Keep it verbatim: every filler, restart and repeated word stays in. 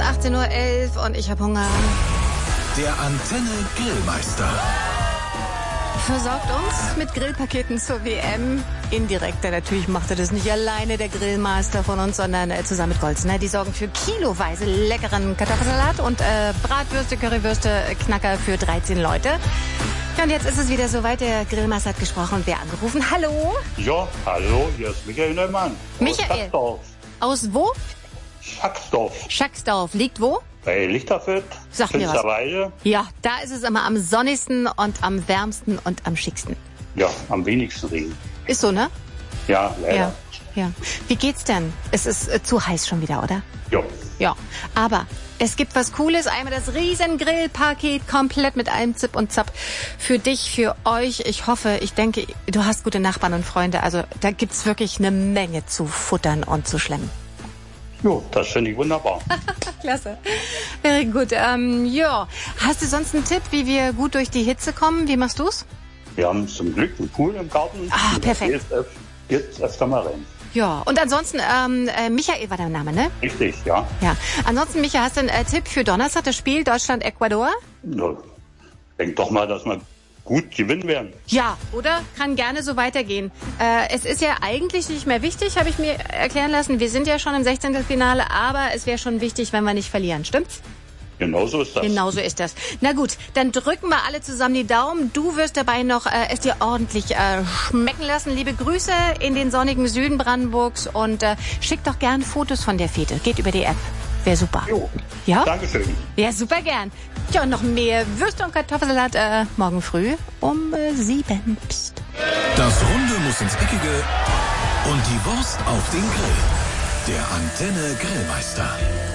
achtzehn Uhr elf und ich habe Hunger. Der Antenne Grillmeister Versorgt uns mit Grillpaketen zur W M. Indirekt, natürlich macht er das nicht alleine, der Grillmeister von uns, sondern äh, zusammen mit Golzner. Die sorgen für kiloweise leckeren Kartoffelsalat und äh, Bratwürste, Currywürste, Knacker für dreizehn Leute. Ja, und jetzt ist es wieder soweit, der Grillmeister hat gesprochen und wer angerufen? Hallo? Ja, hallo, hier ist Michael Neumann. Michael? Schacksdorf. Aus wo? Schacksdorf. Schacksdorf. Liegt wo? Bei Lichterfeld. Sag mir was. Finsterwalde. Ja, da ist es immer am sonnigsten und am wärmsten und am schicksten. Ja, am wenigsten Regen. Ist so, ne? Ja, leider. Ja, ja. Wie geht's denn? Es ist äh, zu heiß schon wieder, oder? Ja. Ja, aber es gibt was Cooles. Einmal das riesen Grillpaket, komplett mit allem Zip und Zap. Für dich, für euch. Ich hoffe, ich denke, du hast gute Nachbarn und Freunde. Also da gibt's wirklich eine Menge zu futtern und zu schlemmen. Jo, das finde ich wunderbar. Klasse. Very gut. Ähm, ja. Hast du sonst einen Tipp, wie wir gut durch die Hitze kommen? Wie machst du's? Wir haben zum Glück einen Pool im Garten. Ah, perfekt. Jetzt, öf- jetzt öfter mal rein. Ja. Und ansonsten, ähm, äh, Michael war dein Name, ne? Richtig, ja. Ja. Ansonsten, Michael, hast du einen äh, Tipp für Donnerstag, das Spiel Deutschland-Ecuador? ja. Denk doch mal, dass wir gut gewinnen werden. Ja, oder? Kann gerne so weitergehen. Äh, es ist ja eigentlich nicht mehr wichtig, habe ich mir erklären lassen. Wir sind ja schon im Sechzehntelfinale, aber es wäre schon wichtig, wenn wir nicht verlieren. Stimmt's? Genau so ist das. Genau so ist das. Na gut, dann drücken wir alle zusammen die Daumen. Du wirst dabei noch äh, es dir ordentlich äh, schmecken lassen. Liebe Grüße in den sonnigen Süden Brandenburgs und äh, schick doch gern Fotos von der Fete. Geht über die App. Wäre super. Jo. Ja? Dankeschön. Ja, super gern. Ja, und noch mehr Würste und Kartoffelsalat äh, morgen früh um äh, sieben. Psst. Das Runde muss ins Eckige und die Wurst auf den Grill. Der Antenne Grillmeister.